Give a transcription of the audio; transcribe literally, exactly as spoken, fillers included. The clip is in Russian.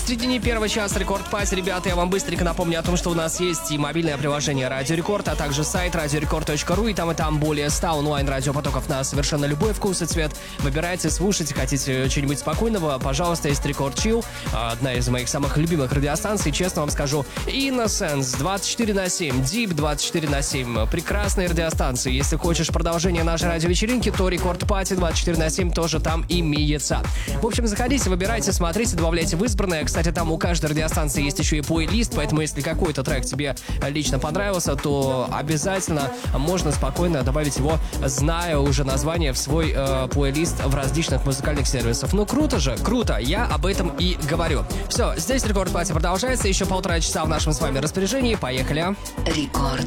середине первого часа Рекорд Пати. Ребята, я вам быстренько напомню о том, что у нас есть и мобильное приложение Радио Рекорд, а также сайт радиорекорд точка ру, и там и там более ста онлайн-радиопотоков на совершенно любой вкус и цвет. Выбирайте, слушайте, хотите что-нибудь спокойного, пожалуйста, есть Рекорд Чилл, одна из моих самых любимых радиостанций, честно вам скажу. Innocence двадцать четыре на семь, Deep двадцать четыре на семь, прекрасные радиостанции. Если хочешь продолжение нашей радиовечеринки, то Рекорд Пати двадцать четыре на семь тоже там имеется. В общем, заходите, выбирайте, смотрите, добавляйте в избранное. Кстати, там у каждой радиостанции есть еще и плейлист, поэтому если какой-то трек тебе лично понравился, то обязательно можно спокойно добавить его, зная уже название, в свой э, плейлист в различных музыкальных сервисах. Ну, круто же, круто, я об этом и говорю. Все, здесь Рекорд Пати продолжается, еще полтора часа в нашем с вами распоряжении, поехали. Рекорд